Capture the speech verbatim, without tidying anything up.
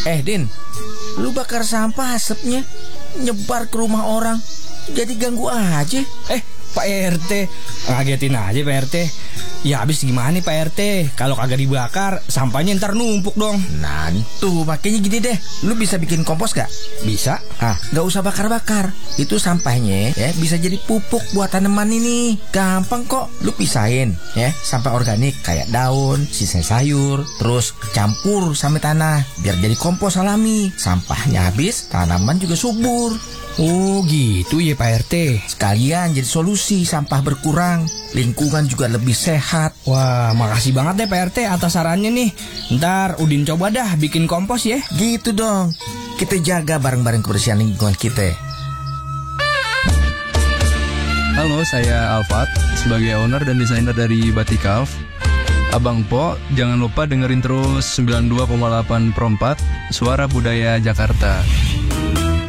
Eh Din, lu bakar sampah asapnya nyebar ke rumah orang, jadi ganggu aja. Eh Pak R T, ngagetin aja Pak R T. Ya habis gimana nih Pak R T? Kalau kagak dibakar, sampahnya ntar numpuk dong. Nah tuh makanya gini deh, lu bisa bikin kompos gak? Bisa. Ah, gak usah bakar-bakar. Itu sampahnya ya bisa jadi pupuk buat tanaman ini. Gampang kok, lu pisahin ya, sampah organik kayak daun, sisa sayur, terus campur sama tanah biar jadi kompos alami. Sampahnya habis, tanaman juga subur. Oh gitu ya Pak R T. Sekalian jadi solusi sampah berkurang, lingkungan juga lebih sehat. Wah, makasih banget deh Pak R T atas sarannya nih. Ntar Udin coba dah bikin kompos ya. Gitu dong, kita jaga bareng-bareng kebersihan lingkungan kita. Halo, saya Alfat, sebagai owner dan desainer dari Batik Calf. Abang Po, jangan lupa dengerin terus sembilan puluh dua koma delapan per empat Suara Budaya Jakarta.